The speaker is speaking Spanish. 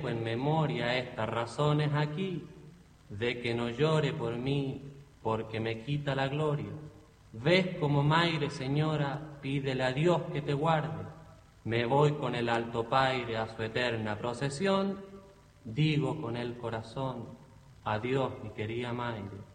en memoria estas razones aquí, de que no llore por mí, porque me quita la gloria. Ves como Maire, señora, pídele a Dios que te guarde. Me voy con el alto paire a su eterna procesión, digo con el corazón, adiós mi querida Maire.